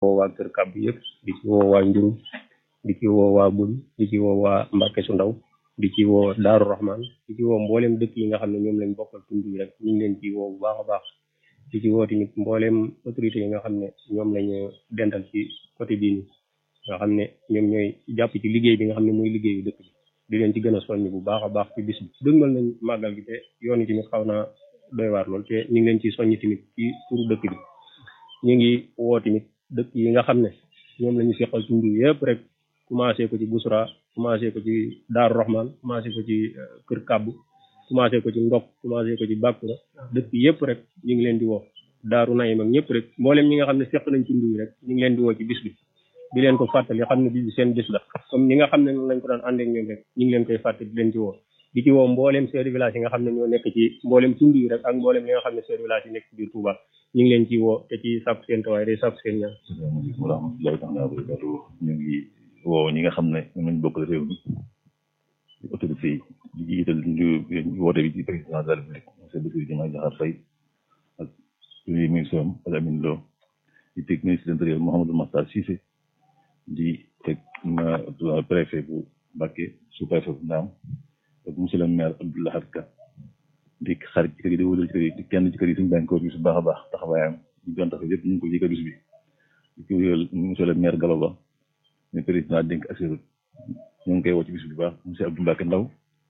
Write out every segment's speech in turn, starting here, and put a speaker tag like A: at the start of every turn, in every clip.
A: woo waa Kër Kàbb yëpp di ci woo waa Njuru di ci woo waa Bul di ci woo waa Mbàkke su ndaw di ci woo Daaru Rahman di ci woo mboolem dëkk yi nga xam ne ñoom lañ bokkal tund yi rek ñu ngi leen ci woo bu baax a baax di ci woo tamit mboolem autorité yi nga xam ne ñoom lañu dental ci côté bii nii nga xam ne ñoom ñooy jàpp ci liggéey bi nga xam ne mooy liggéeyu dëkk bi di leen ci gën a soññ bu baax a baax ci bis bi dëgmal nañ màggal gi te yoon yi tamit xaw naa doy waar lool te ñu ngi leen ci soññ tamit ci turu dëkk bi ñu ngi woo tamit dëkk yi nga xam ne ñoom la ñu seqal tund yëpp rek commencé ko ci Busra commencé ko ci Daaru Rahman commencé ko ci Kër Kàbb commencé ko ci Ndok commencé ko ci Bakura dëkk yëpp rek ñu ngi leen di woo Daaru Nayim ak ñëpp rek mboolem ñi nga xam ne seq nañ tund yi rek ñu ngi leen di woo ci bis bi di leen ko fàttali xam ne bis bi seen bis la comme ñi nga xam ne noonu lañ ko daan ànd ak ñoom rek ñu ngi leen koy fàttali di leen ci woo di ci woo mboolem chef de village yi nga xam ne ñoo nekk ci mboolem tund yi rek ak mboolem li nga xam ne chef de village yi nekk ci biir Touba ñu ngi leen ci woo te ci sàpp seen tawaay day sàpp seen ñaan.
B: asalaamaaleykum wa rahmatullahi taala wa barakatuh ñu ngi woo ñi nga xam ne ñoom lañ bokkal réew mi autorité yi di jiital ñu woote bi ci président de la République monsieur Bassirou Diomaye Diakhar Faye ak premier ministre am ak Amine Lo di teg ministre de l'Intérieur Mouhamadou Makhtar Cissé di teg préfet bu Mbacké sous-préfet bu Ndaam ak monsieur le maire Abdou Lahad Ka di xarit ci kër yi di wóolal ci kër yi di kenn ci kër yi suñu daañu ko bis bu baax a baax taxawaayam ñu doon tax yëpp ñu ngi ko yëgal bis bi di ko wéyal monsieur le maire Gallo Ba ñu président dénk assuré ñu ngi koy woo ci bis bu baax monsieur Abdou Mbacké Ndaw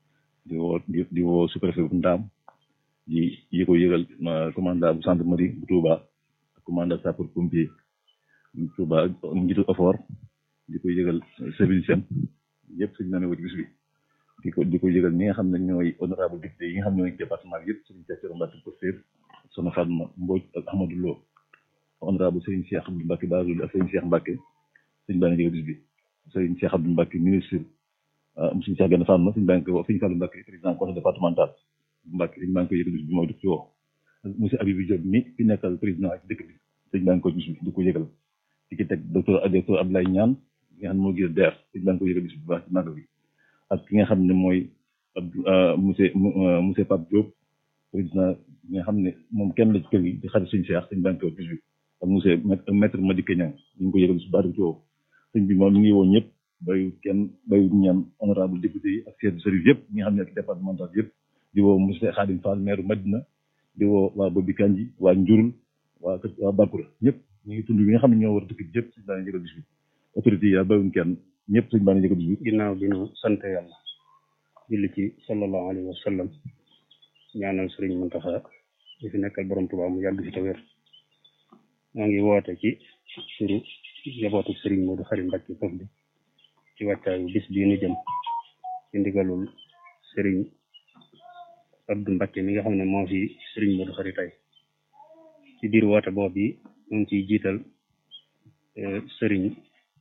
B: di woo sous-préfet bu Ndaam di ko yëgal commandant bu gendarmerie bu Touba ak commandant sapeur pompier bu Touba njiitu effort di ko yëgal service seen yëpp suñu nane woo ci bis bi di ko yëgal ñi nga xam ne ñooy honorable député yi nga xam ne ñooy département bi yëpp Serigne Cheikh Mbacke Pastef Soxna Fatma Mbodj ak Ahmadou Lo honorable Serigne Cheikh Abdou Mbacke Bazoul ak Serigne Cheikh Mbacke suñu baa ngi yëgal bis bi Serigne Cheikh Abdou Mbacke ministre monsieur Cheikh Gana Fatma suñu baa ngi koy woo Serigne Fallou Mbacke président conseil départemental Mbacke suñu baa ngi koy yëgal bis bi mooy di ci woo monsieur Abibou Diop mi fi nekkal président ak dëkk bi suñu baa ngi koy bis bi di ko yëgal di ci teg docteur Abdoulaye Niane nga xam ne moo gis DER suñu baa ngi koy yëgal bis bi bu baax ci màggal bi ak ki nga xam ne mooy monsieur Pape Diop président bi nga xam ne moom kenn la ci kër gi di xarit suñu Cheikh suñu banque bis bi ak monsieur maître Madické Niang ñu ngi ko yëgal bis baax di ci woo sëñ bi moom mi ngi woo ñëpp bayu ñaan honorable député yi ak chef de service yëpp ñi nga xam ne ak départemental yëpp di woo monsieur Khadim Fall maire Madina di woo waa Bobi Kanji waa Njurul waa Bakura ñëpp ñu ngi tund bi nga xam ne ñoo war dëkk bi yëpp suñu daan yëgal bis bi autorité yi bayuñ kenn ñëpp suñu baa ngi yëgal bis bi
A: ginnaaw bi ñu sant yàlla julli ci sallallahu alayhi wa sallam ñaanal sëriñ Muntaxa ñu fi nekkal borom Tuubaa mu yàgg fi te wér moo ngi woote ci turu njabootu sëriñ Modou Khary Mbacké foofu bi ci wàccaayu bis bii nu jëm ci ndigalul sëriñ Abdou Mbacké mi nga xam ne moo fi sëriñ Modou Khary tey ci biir woote boobu yi ñu ngi ciy jiital sëriñ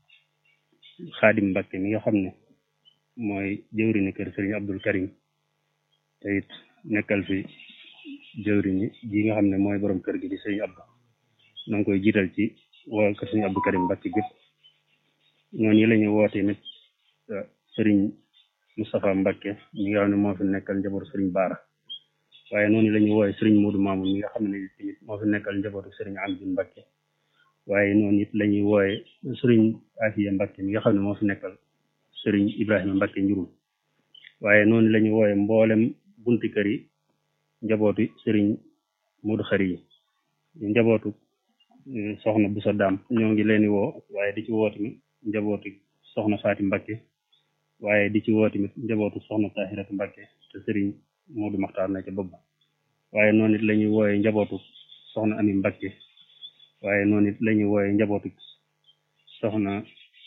A: Khadim Mbacké mi nga xam ne mooy jëwriñu kër sëriñ Abdul Karim te it nekkal fi jëwriñu ji nga xam ne mooy borom kër gi di sëriñ Abdou na nga koy jiital ci waa kër sëriñ Abdou Karim Mbacké gépp noonu yi la ñuy woote nit sëriñ Moustapha Mbacké mi nga xam ne moo fi nekkal njabootu sëriñ Baara waaye noonu la ñuy wooye sëriñ Modou Mamoun mi nga xam ne tamit moo fi nekkal njabootu sëriñ Amdi Mbacké waaye noonu it la ñuy wooye sëriñ Afiya Mbacké mi nga xam ne moo fi nekkal sëriñ Ibrahima Mbacké njurul waaye noonu la ñuy wooye mboolem bunti kër yi njabootu sëriñ Modou Khary yi njabootu soxna Boussa Dam ñoo ngi leen di woo waaye di ci woo tamit njabootu soxna Faati Mbacké waaye di ci woo tamit njabootu soxna Tahiratu Mbacké te sëriñ Modou Makhtar na ca bopp waaye noonu it la ñuy wooye njabootu soxna Ami Mbacké waaye noonu it la ñuy wooye njabootu soxna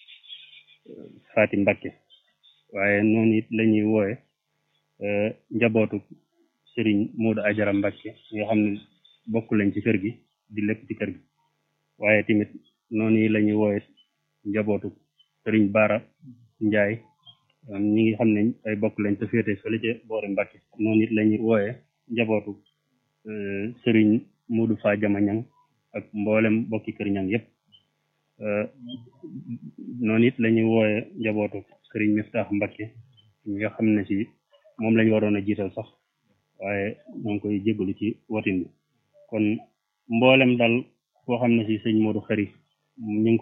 A: Faati Mbacké waaye noonu it la ñuy wooye njabootu sëriñ Modou Ajara Mbacké nga xam ne bokk lañ ci kër gi di lépp ci kër gi waaye tamit noonu la ñuy wooye njabootu sëriñ Baara Njaay ñi ngi xam ne ay bokk lañ te féete fële ca boori Mbacké noonu it la ñuy wooye njabootu sëriñ Modou Fa Jama Ñang ak mboolem bokki kër ñang yépp noonu it la ñuy wooye njabootu sëriñ Miftaax Mbacké ñi nga xam ne ci moom lañ waroon a jiital sax waaye ñoo ngi koy jégalu ci wotin bi kon mboolem dal foo xam ne ci sëñ Modou Khary ñu ngi